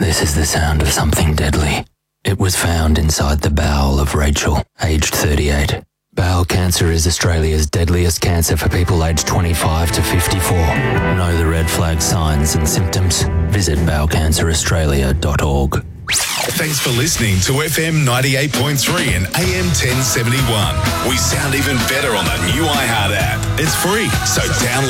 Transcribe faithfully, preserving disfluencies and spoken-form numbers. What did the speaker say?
This is the sound of something deadly. It was found inside the bowel of Rachel, aged thirty-eight. Bowel cancer is Australia's deadliest cancer for people aged twenty-five to fifty-four. Know the red flag signs and symptoms? Visit bowel cancer australia dot org. Thanks for listening to F M ninety-eight point three and A M ten seventy-one. We sound even better on the new iHeart app. It's free, so download